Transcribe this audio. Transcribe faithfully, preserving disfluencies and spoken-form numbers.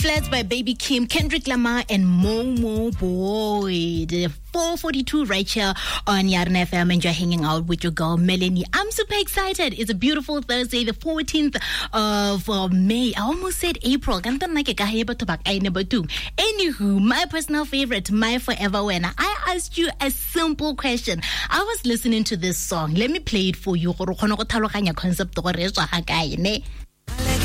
Flats by Baby Kim, Kendrick Lamar, and Momo Boyd. four forty-two right here on Yarn F M, and you're hanging out with your girl Melanie. I'm super excited. It's a beautiful Thursday, the fourteenth of uh, May. I almost said April. Anywho, my personal favorite, my forever winner. I asked you a simple question. I was listening to this song. Let me play it for you. Concept